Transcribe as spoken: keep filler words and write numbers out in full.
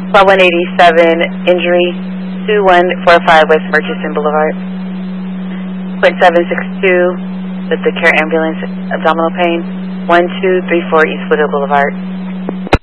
twelve one eighty-seven, injury, two one four five West Murchison Boulevard. Point seven six two, with the care ambulance, abdominal pain, one two three four East Woodhill Boulevard.